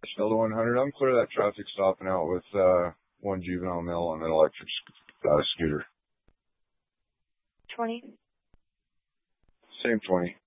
Still to 100. I'm clear of that traffic stopping out with one juvenile male on an electric scooter. 20. Same 20.